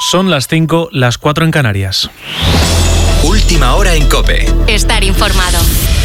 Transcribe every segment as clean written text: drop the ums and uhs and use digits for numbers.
Son las 5, las 4 en Canarias. Última hora en COPE. Estar informado.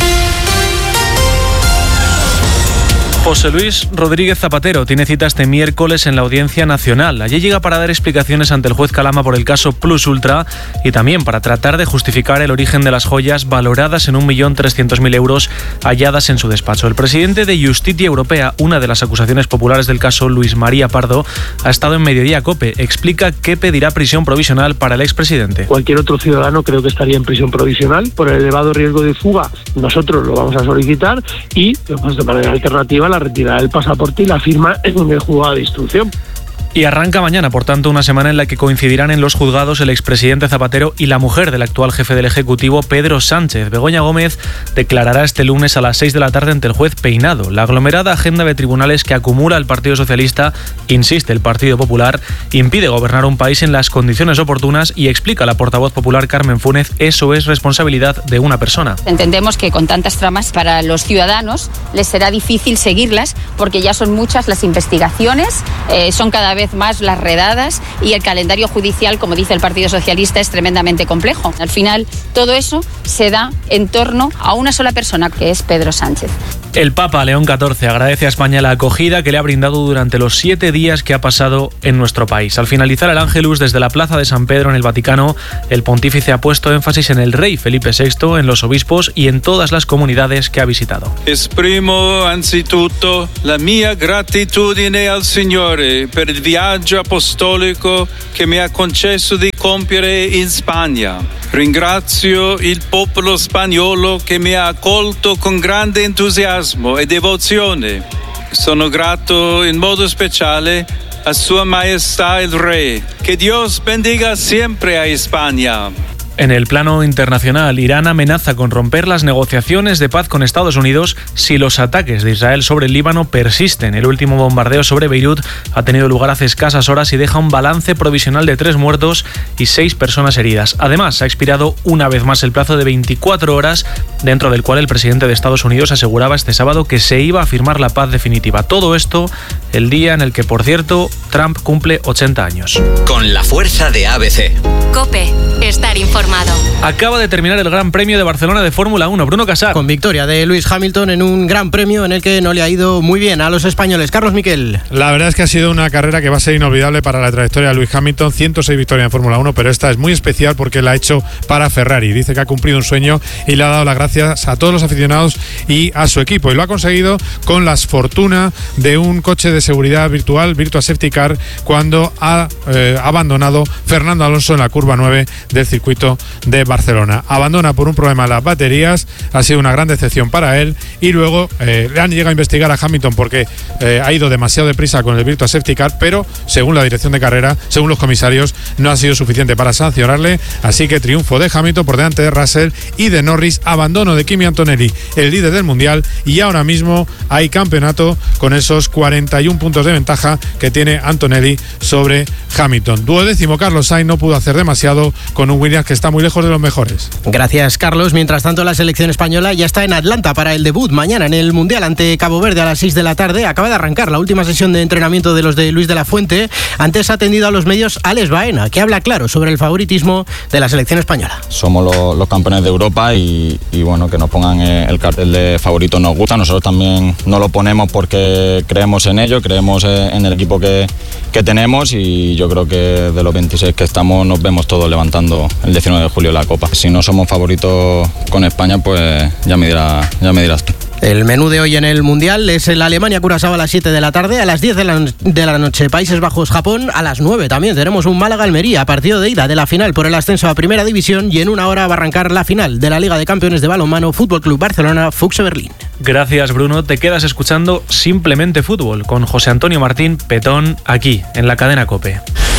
José Luis Rodríguez Zapatero tiene cita este miércoles en la Audiencia Nacional. Allí llega para dar explicaciones ante el juez Calama por el caso Plus Ultra y también para tratar de justificar el origen de las joyas valoradas en 1.300.000 euros halladas en su despacho. El presidente de Justicia Europea, una de las acusaciones populares del caso, Luis María Pardo, ha estado en Mediodía COPE. Explica que pedirá prisión provisional para el expresidente. Cualquier otro ciudadano creo que estaría en prisión provisional por el elevado riesgo de fuga. Nosotros lo vamos a solicitar y, pues, de manera alternativa, la retirada del pasaporte y la firma en el juzgado de instrucción. Y arranca mañana, por tanto, una semana en la que coincidirán en los juzgados el expresidente Zapatero y la mujer del actual jefe del Ejecutivo, Pedro Sánchez. Begoña Gómez declarará este lunes a las 6 de la tarde ante el juez Peinado. La aglomerada agenda de tribunales que acumula el Partido Socialista, insiste el Partido Popular, impide gobernar un país en las condiciones oportunas y explica la portavoz popular Carmen Fúnez, eso es responsabilidad de una persona. Entendemos que con tantas tramas para los ciudadanos les será difícil seguirlas porque ya son muchas las investigaciones, son cada vez más las redadas y el calendario judicial, como dice el Partido Socialista, es tremendamente complejo. Al final, todo eso se da en torno a una sola persona, que es Pedro Sánchez. El Papa León XIV agradece a España la acogida que le ha brindado durante los 7 días que ha pasado en nuestro país. Al finalizar el Ángelus desde la Plaza de San Pedro en el Vaticano, el pontífice ha puesto énfasis en el rey Felipe VI, en los obispos y en todas las comunidades que ha visitado. Esprimo anzitutto la mia gratitudine al Signore per il viaggio apostolico che mi ha concesso di compiere in Spagna. Ringrazio il popolo spagnolo che mi ha accolto con grande entusiasmo e devozione. Sono grato in modo speciale a Sua Maestà il Re. Que Dios bendiga siempre a España. En el plano internacional, Irán amenaza con romper las negociaciones de paz con Estados Unidos si los ataques de Israel sobre el Líbano persisten. El último bombardeo sobre Beirut ha tenido lugar hace escasas horas y deja un balance provisional de 3 muertos y 6 personas heridas. Además, ha expirado una vez más el plazo de 24 horas, dentro del cual el presidente de Estados Unidos aseguraba este sábado que se iba a firmar la paz definitiva. Todo esto el día en el que, por cierto, Trump cumple 80 años. Con la fuerza de ABC. COPE. Estar informado. Acaba de terminar el Gran Premio de Barcelona de Fórmula 1. Bruno Casar. Con victoria de Lewis Hamilton en un Gran Premio en el que no le ha ido muy bien a los españoles. Carlos Miquel. La verdad es que ha sido una carrera que va a ser inolvidable para la trayectoria de Lewis Hamilton. 106 victorias en Fórmula 1, pero esta es muy especial porque la ha hecho para Ferrari. Dice que ha cumplido un sueño y le ha dado las gracias a todos los aficionados y a su equipo. Y lo ha conseguido con la fortuna de un coche de seguridad virtual, Virtua Safety Car, cuando ha abandonado Fernando Alonso en la curva 9 del circuito de Barcelona. Abandona por un problema en las baterías, ha sido una gran decepción para él y luego le han llegado a investigar a Hamilton porque ha ido demasiado deprisa con el Virtua Safety Car, pero según la dirección de carrera, según los comisarios, no ha sido suficiente para sancionarle, así que triunfo de Hamilton por delante de Russell y de Norris, abandono de Kimi Antonelli, el líder del mundial, y ahora mismo hay campeonato con esos 41 puntos de ventaja que tiene Antonelli sobre Hamilton. 12º Carlos Sainz no pudo hacer demasiado con un Williams que está muy lejos de los mejores. Gracias, Carlos. Mientras tanto, la selección española ya está en Atlanta para el debut mañana en el Mundial ante Cabo Verde a las 6 de la tarde. Acaba de arrancar la última sesión de entrenamiento de los de Luis de la Fuente. Antes ha atendido a los medios Alex Baena, que habla claro sobre el favoritismo de la selección española. Somos los campeones de Europa y bueno, que nos pongan el cartel de favorito nos gusta. Nosotros también no lo ponemos porque creemos en ello, creemos en el equipo que tenemos y yo creo que de los 26 que estamos nos vemos todos levantando el 19 de julio la Copa. Si no somos favoritos con España, pues ya me dirás tú. El menú de hoy en el Mundial es el Alemania-Curazao a las 7 de la tarde, a las 10 de la noche Países Bajos-Japón, a las 9 también tenemos un Málaga-Almería, partido de ida de la final por el ascenso a Primera División y en una hora va a arrancar la final de la Liga de Campeones de Balonmano Fútbol Club Barcelona-Fuchs Berlín. Gracias, Bruno. Te quedas escuchando Simplemente Fútbol con José Antonio Martín Petón aquí en la cadena COPE.